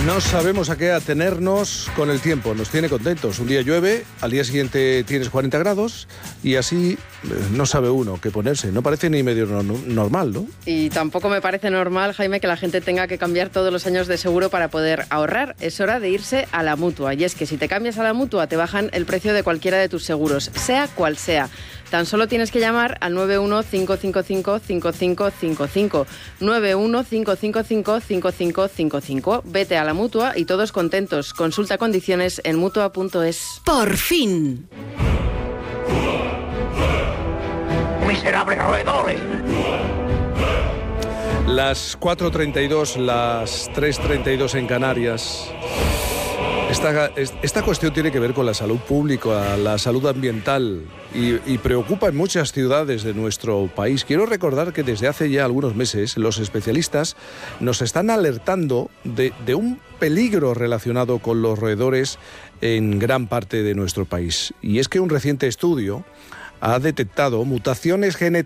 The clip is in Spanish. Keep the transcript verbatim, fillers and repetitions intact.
No sabemos a qué atenernos con el tiempo, nos tiene contentos. Un día llueve, al día siguiente tienes cuarenta grados y así no sabe uno qué ponerse. No parece ni medio no, normal, ¿no? Y tampoco me parece normal, Jaime, que la gente tenga que cambiar todos los años de seguro para poder ahorrar. Es hora de irse a la Mutua. Y es que si te cambias a la Mutua te bajan el precio de cualquiera de tus seguros, sea cual sea. Tan solo tienes que llamar al nueve uno cinco cinco cinco cinco cinco cinco cinco, nueve uno cinco cinco cinco cinco cinco cinco cinco. Vete a la Mutua y todos contentos. Consulta condiciones en mutua punto es. Por fin. ¡Miserables roedores! Las cuatro treinta y dos, las tres treinta y dos en Canarias. Esta, esta cuestión tiene que ver con la salud pública, la salud ambiental y, y preocupa en muchas ciudades de nuestro país. Quiero recordar que desde hace ya algunos meses los especialistas nos están alertando de, de un peligro relacionado con los roedores en gran parte de nuestro país. Y es que un reciente estudio ha detectado mutaciones genéticas